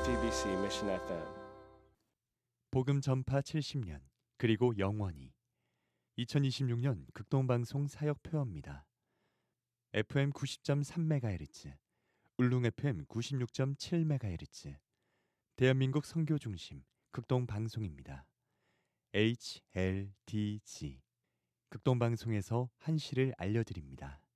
JTBC Mission FM. 복음 전파 70년 그리고 영원히 2026년 극동방송 사역표어입니다. FM 90.3MHz, 울릉 FM 96.7MHz, 대한민국 선교중심 극동방송입니다. HLDG 극동방송에서 한시를 알려드립니다.